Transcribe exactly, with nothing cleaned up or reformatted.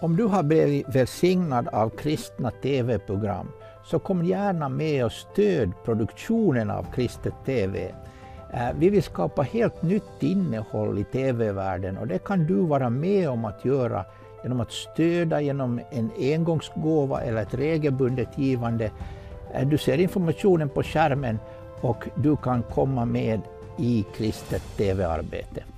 Om du har blivit välsignad av kristna tv-program så kom gärna med och stöd produktionen av kristet tv. Vi vill skapa helt nytt innehåll i tv-världen och det kan du vara med om att göra genom att stödja genom en engångsgåva eller ett regelbundet givande. Du ser informationen på skärmen och du kan komma med i kristet tv-arbete.